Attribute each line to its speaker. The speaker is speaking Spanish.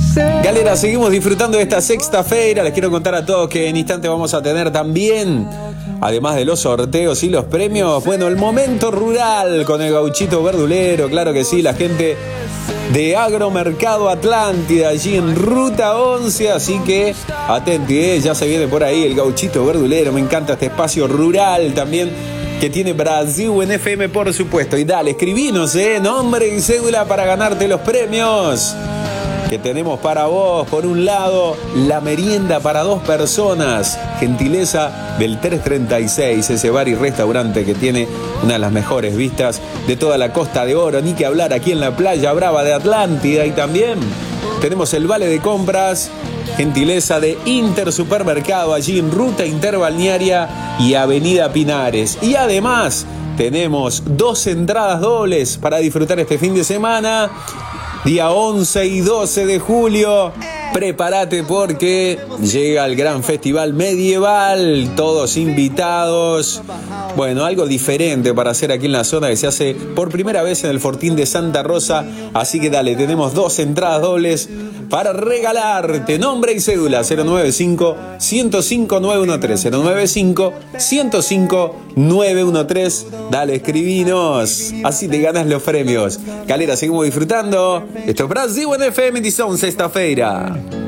Speaker 1: Galera, seguimos disfrutando de esta sexta-feira. Les quiero contar a todos que en instante vamos a tener también, además de los sorteos y los premios, bueno, el momento rural con el gauchito verdulero, claro que sí, la gente de Agromercado Atlántida, allí en Ruta 11, así que atenti, ya se viene por ahí el gauchito verdulero. Me encanta este espacio rural también que tiene Brasil en FM, por supuesto. Y dale, escribinos, nombre y cédula para ganarte los premios que tenemos para vos. Por un lado, la merienda para 2 personas, gentileza del 336, ese bar y restaurante que tiene una de las mejores vistas de toda la Costa de Oro, ni que hablar aquí en la Playa Brava de Atlántida. Y también tenemos el vale de compras, gentileza de Intersupermercado, allí en Ruta Interbalnearia y Avenida Pinares. Y además tenemos 2 entradas dobles para disfrutar este fin de semana, día 11 y 12 de julio. Prepárate porque llega el gran festival medieval, todos invitados. Bueno, algo diferente para hacer aquí en la zona, que se hace por primera vez en el Fortín de Santa Rosa. Así que dale, tenemos 2 entradas dobles para regalarte. Nombre y cédula 095-105-913, 095-105-913. Dale, escribinos, así te ganas los premios. Galera, seguimos disfrutando. Esto es Brasil en FM, edición sexta-feira.